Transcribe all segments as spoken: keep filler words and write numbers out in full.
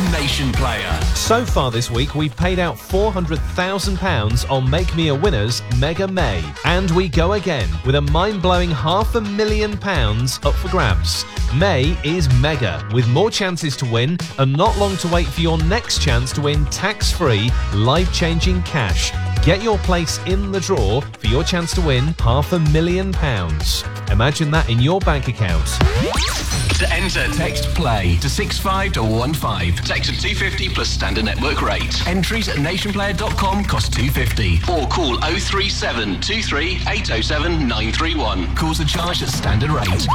Nation Player. So far this week, we've paid out four hundred thousand pounds on Make Me a Winner's Mega May. And we go again with a mind-blowing half a million pounds up for grabs. May is mega, with more chances to win and not long to wait for your next chance to win tax-free, life-changing cash. Get your place in the draw for your chance to win half a million pounds. Imagine that in your bank account. To enter, text PLAY to six five one five. Text at two fifty plus standard network rate. Entries at nationplayer dot com cost two fifty. Or call oh three seven two three eight oh seven nine three one. Calls are charged at standard rate.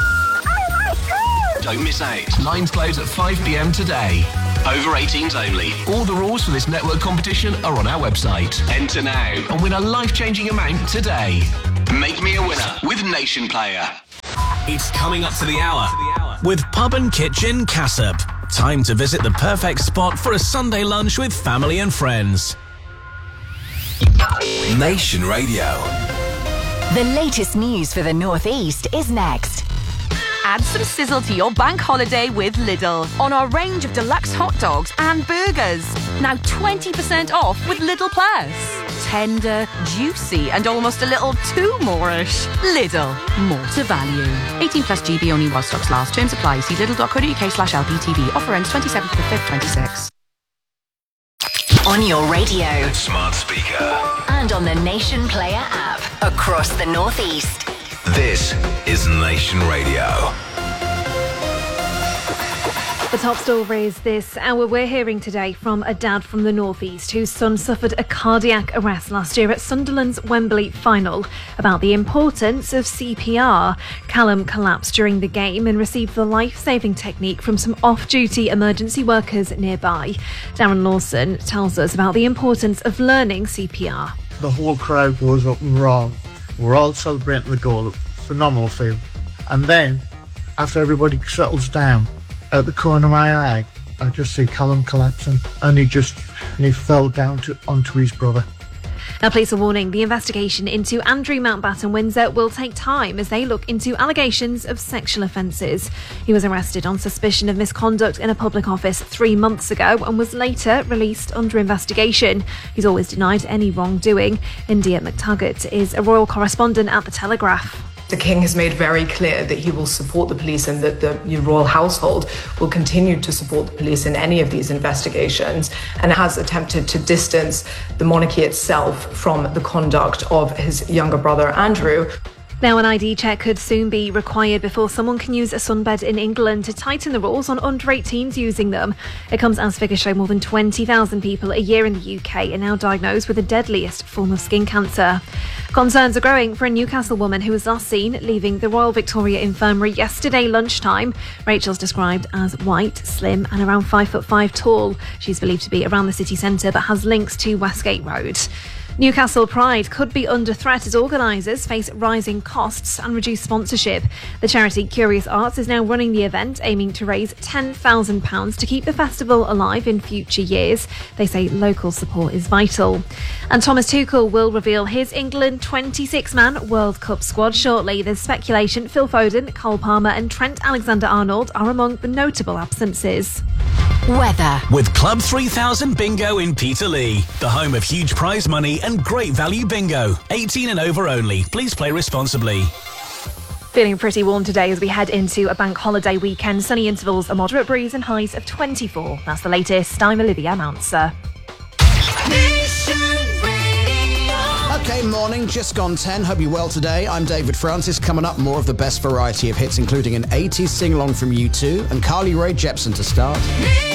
Don't miss out. Lines close at five p m today. Over eighteens only. All the rules for this network competition are on our website. Enter now and win a life-changing amount today. Make me a winner with Nation Player. It's coming up to the hour with Pub and Kitchen Cassop. Time to visit the perfect spot for a Sunday lunch with family and friends. Nation Radio. The latest news for the North East is next. Add some sizzle to your bank holiday with Lidl on our range of deluxe hot dogs and burgers. Now twenty percent off with Lidl Plus. Tender, juicy and almost a little too more-ish. Lidl, more to value. eighteen plus G B only while stocks last. Terms apply. See lidl.co.uk slash LPTV. Offer ends twenty-seventh to the fifth, twenty-six. On your radio. Smart speaker. And on the Nation Player app. Across the North East. This is Nation Radio. The top story is this hour. We're hearing today from a dad from the North East whose son suffered a cardiac arrest last year at Sunderland's Wembley final about the importance of C P R. Callum collapsed during the game and received the life-saving technique from some off-duty emergency workers nearby. Darren Lawson tells us about the importance of learning C P R. The whole crowd goes up and roar. We're all celebrating the goal. Phenomenal feel. And then, after everybody settles down, at the corner of my eye, I just see Callum collapsing, and he just and he fell down to onto his brother. Now, police are warning the investigation into Andrew Mountbatten Windsor will take time as they look into allegations of sexual offences. He was arrested on suspicion of misconduct in a public office three months ago and was later released under investigation. He's always denied any wrongdoing. India McTaggart is a royal correspondent at The Telegraph. The King has made very clear that he will support the police and that the royal household will continue to support the police in any of these investigations, and has attempted to distance the monarchy itself from the conduct of his younger brother Andrew. Now, an I D check could soon be required before someone can use a sunbed in England to tighten the rules on under eighteens using them. It comes as figures show more than twenty thousand people a year in the U K are now diagnosed with the deadliest form of skin cancer. Concerns are growing for a Newcastle woman who was last seen leaving the Royal Victoria Infirmary yesterday lunchtime. Rachel's described as white, slim and around five foot five tall. She's believed to be around the city centre but has links to Westgate Road. Newcastle Pride could be under threat as organisers face rising costs and reduced sponsorship. The charity Curious Arts is now running the event, aiming to raise ten thousand pounds to keep the festival alive in future years. They say local support is vital. And Thomas Tuchel will reveal his England twenty-six man World Cup squad shortly. There's speculation Phil Foden, Cole Palmer and Trent Alexander-Arnold are among the notable absences. Weather. With Club three thousand Bingo in Peterlee, the home of huge prize money and great value bingo. eighteen and over only. Please play responsibly. Feeling pretty warm today as we head into a bank holiday weekend. Sunny intervals, a moderate breeze and highs of twenty-four. That's the latest. I'm Olivia Mounser. Okay, morning, just gone ten. Hope you're well today. I'm David Francis. Coming up, more of the best variety of hits, including an eighties sing-along from U two and Carly Rae Jepsen to start.